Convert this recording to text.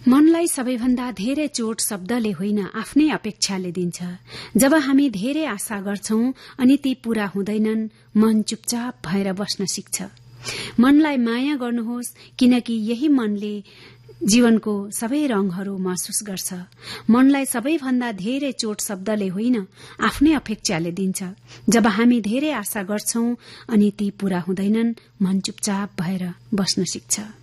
मनलाई सबैभन्दा धेरै चोट शब्दले होइन आफ्नै अपेक्षाले दिन्छ। जब हामी धेरै आशा गर्छौं अनि ती पूरा हुँदैनन्, मन चुपचाप भएर बस्न सिक्छ। मनलाई माया गर्नुहोस्, किनकि यही मनले जीवनको सबै रंगहरू महसुस गर्छ। मनलाई सबैभन्दा धेरै चोट शब्दले होइन आफ्नै अपेक्षाले दिन्छ। जब हामी धेरै आशा गर्छौं अनि ती पूरा हुँदैनन्, मन चुपचाप भएर बस्न सिक्छ।